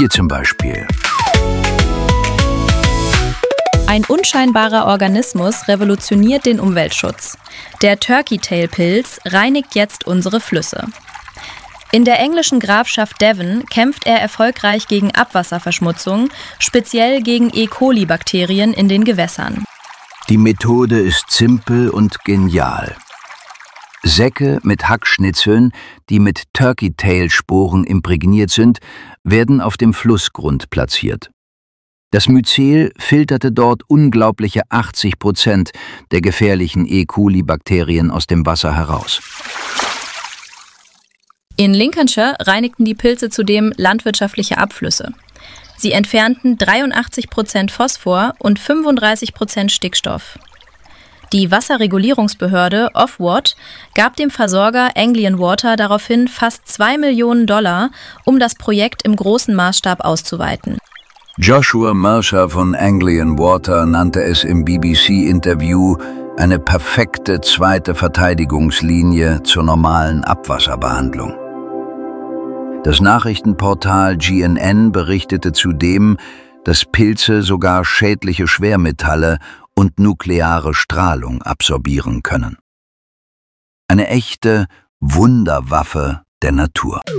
Hier zum Beispiel. Ein unscheinbarer Organismus revolutioniert den Umweltschutz. Der Turkey-Tail-Pilz reinigt jetzt unsere Flüsse. In der englischen Grafschaft Devon kämpft er erfolgreich gegen Abwasserverschmutzung, speziell gegen E. coli-Bakterien in den Gewässern. Die Methode ist simpel und genial. Säcke mit Hackschnitzeln, die mit Turkey-Tail-Sporen imprägniert sind, werden auf dem Flussgrund platziert. Das Myzel filterte dort unglaubliche 80% der gefährlichen E. coli-Bakterien aus dem Wasser heraus. In Lincolnshire reinigten die Pilze zudem landwirtschaftliche Abflüsse. Sie entfernten 83% Phosphor und 35% Stickstoff. Die Wasserregulierungsbehörde Ofwat gab dem Versorger Anglian Water daraufhin fast $2 Millionen, um das Projekt im großen Maßstab auszuweiten. Joshua Mercer von Anglian Water nannte es im BBC-Interview eine perfekte zweite Verteidigungslinie zur normalen Abwasserbehandlung. Das Nachrichtenportal GNN berichtete zudem, dass Pilze sogar schädliche Schwermetalle und nukleare Strahlung absorbieren können. Eine echte Wunderwaffe der Natur.